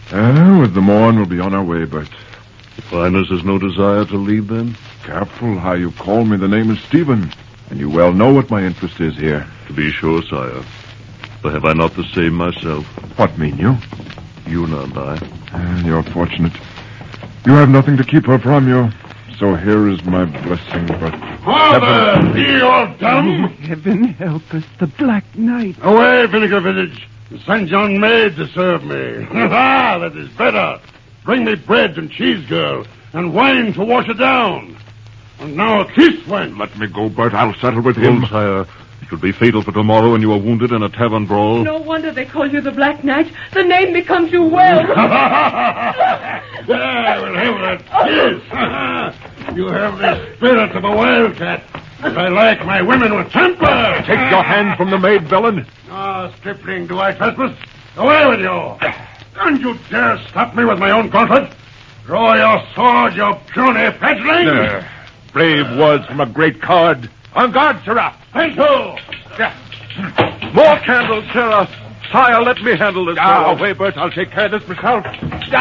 With the morn, we'll be on our way, Bert. Your Highness has no desire to leave, then? Careful how you call me. The name is Stephen, and you well know what my interest is here. To be sure, sire. But have I not the same myself? What mean you? Una and I. You're fortunate. You have nothing to keep her from you. So here is my blessing, but... Father, be all dumb! Heaven help us, the Black Knight. Away, Vinegar Village, and send yon maid to serve me. Ha! That is better. Bring me bread and cheese, girl, and wine to wash it down. And now a kiss, when? Let me go, Bert. I'll settle with him. Sire, it would be fatal for tomorrow when you are wounded in a tavern brawl. No wonder they call you the Black Knight. The name becomes you well. Yeah, we'll have that kiss. You have the spirit of a wildcat. But I like my women with temper. Take your hand from the maid, villain. Ah, stripling, do I trespass? Away with you. Don't you dare stop me with my own comfort. Draw your sword, you puny fledgling. Brave words from a great coward. On guard, sirrah. Thank you. More candles, sirrah. Sire, let me handle this. Away, Bert. I'll take care of this myself.